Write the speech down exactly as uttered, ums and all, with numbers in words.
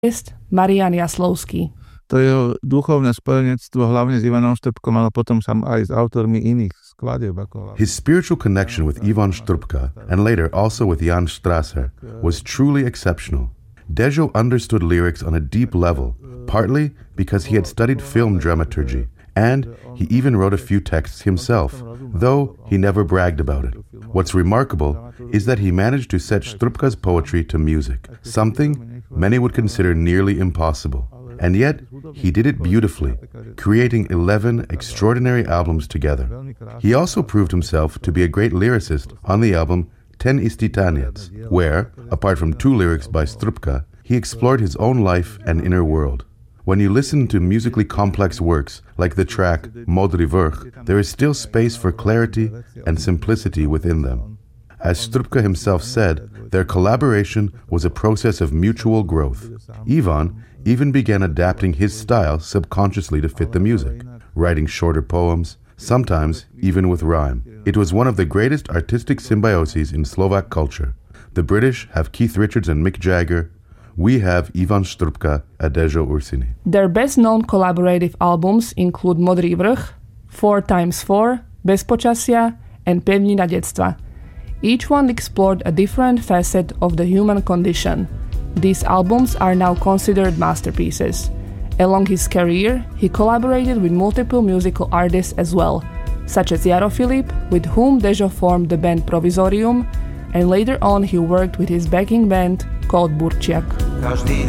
Marián Jaslovský. To jeho duchovné spojenectvo hlavne s Ivanom Štrbkom, ale potom sam aj s autormi iných skladieb. His spiritual connection with Ivan Štrbka and later also with Jan Strasser was truly exceptional. Dežo understood lyrics on a deep level, partly because he had studied film dramaturgy, and he even wrote a few texts himself, though he never bragged about it. What's remarkable is that he managed to set Štrbka's poetry to music, something many would consider nearly impossible. And yet, he did it beautifully, creating eleven extraordinary albums together. He also proved himself to be a great lyricist on the album Ten isti tanec, where, apart from two lyrics by Štrbka, he explored his own life and inner world. When you listen to musically complex works like the track Modrý vrch, there is still space for clarity and simplicity within them. As Štrbka himself said, their collaboration was a process of mutual growth. Ivan even began adapting his style subconsciously to fit the music, writing shorter poems, sometimes even with rhyme. It was one of the greatest artistic symbioses in Slovak culture. The British have Keith Richards and Mick Jagger. We have Ivan Štrbka and Dežo Ursini. Their best-known collaborative albums include Modrý vrch, four times four, Bez počasia, and Pevnina detstva. Each one explored a different facet of the human condition. These albums are now considered masterpieces. Along his career, he collaborated with multiple musical artists as well, such as Jaro Filip, with whom Dežo formed the band Provizorium, and later on he worked with his backing band called Burčiak. Každý